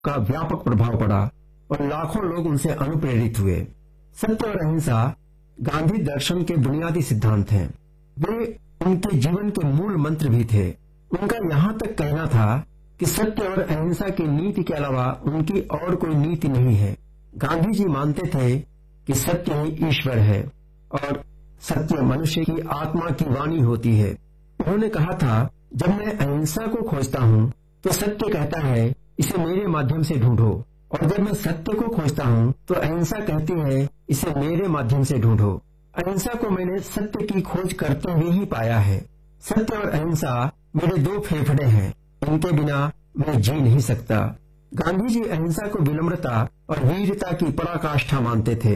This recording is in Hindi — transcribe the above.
का व्यापक प्रभाव पड़ा और लाखों लोग उनसे अनुप्रेरित हुए। सत्य और अहिंसा गांधी दर्शन के बुनियादी सिद्धांत हैं। वे उनके जीवन के मूल मंत्र भी थे। उनका यहाँ तक कहना था कि सत्य और अहिंसा की नीति के अलावा उनकी और कोई नीति नहीं है। गांधी जी मानते थे कि सत्य ही ईश्वर है और सत्य मनुष्य की आत्मा की वाणी होती है। उन्होंने कहा था, जब मैं अहिंसा को खोजता हूँ तो सत्य कहता है इसे मेरे माध्यम से ढूंढो, और जब मैं सत्य को खोजता हूँ तो अहिंसा कहती है इसे मेरे माध्यम से ढूंढो। अहिंसा को मैंने सत्य की खोज करते हुए ही पाया है। सत्य और अहिंसा मेरे दो फेफड़े हैं, इनके बिना मैं जी नहीं सकता। गांधी जी अहिंसा को विनम्रता और वीरता की पराकाष्ठा मानते थे।